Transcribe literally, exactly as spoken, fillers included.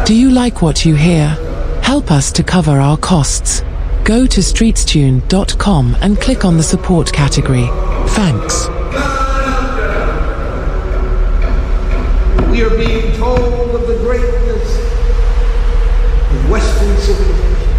Do you like what you hear? Help us to cover our costs. Go to streetstune dot com and click on the support category. Thanks. We are being told of the greatness of Western civilization.